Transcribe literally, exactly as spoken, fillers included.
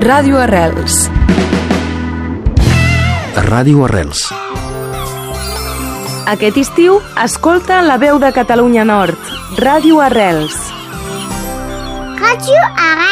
Ràdio Arrels. Ràdio Arrels. Aquest estiu, escolta La Veu de Catalunya Nord. Ràdio Arrels. Ràdio Arrels.